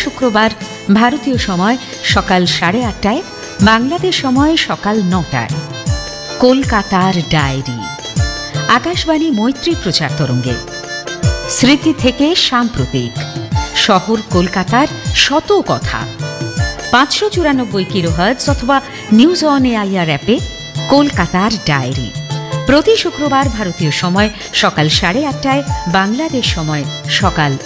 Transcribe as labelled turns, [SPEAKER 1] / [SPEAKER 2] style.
[SPEAKER 1] শুক্রবার ভারতীয় সময় সকাল 8:30টায়, বাংলাদেশ সময় সকাল 9টায়। কলকাতার ডায়েরি, আকাশবাণী মৈত্রী প্রচার তরঙ্গে। স্মৃতি থেকে সাম্প্রতিক, শহর কলকাতার শত কথা। 594 কিলোহার্টজ অথবা নিউজ অন এআইআর অ্যাপে কলকাতার ডায়েরি। প্রতি শুক্রবার ভারতীয় সময় সকাল 8:30টায়, বাংলাদেশ সময় সকাল